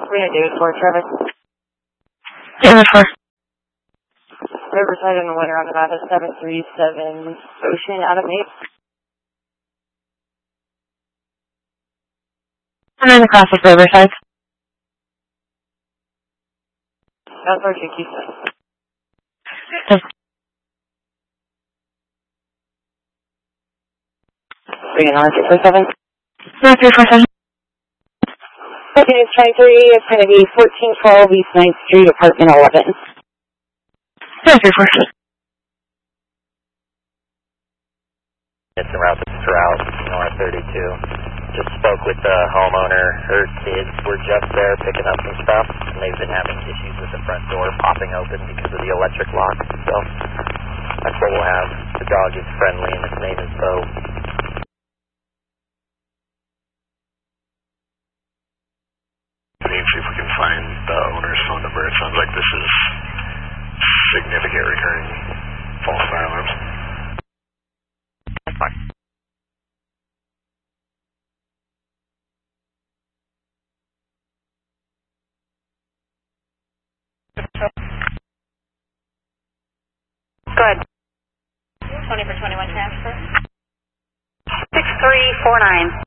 We're going to do it for Travis. Yeah, for Riverside in the winter on Nevada 737 Ocean out of 8. I'm in the classic Riverside. That's our Houston. Bring it on 347. No, 347. Okay, it's 23. It's going to be 1412 East 9th Street, apartment 11. Yeah, 347. It's a route that's throughout North 32. Just spoke with the homeowner. Her kids were just there picking up some stuff, and they've been having issues with the front door popping open because of the electric lock. So that's what we'll have. The dog is friendly, and his name is Bo. See if we can find the owner's phone number. It sounds like this is significant recurring false fire alarms. That's fine. Good. 20 for 21 transfer. 6349.